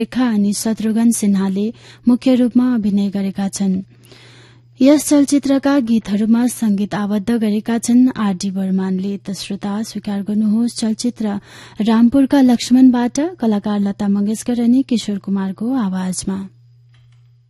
रेखा अनि शत्रुघ्न सिन्हाले मुख्य रूपमा अभिनय गरेका छन्। यस चलचित्रका गीतहरूमा संगीत आबद्ध गरेका छन् आर.डी. बर्मनले। त श्रोता स्वीकार गर्नुहोस्, चलचित्र रामपुरका लक्ष्मणबाट कलाकार लता मंगेशकर अनि किशोर कुमारको आवाजमा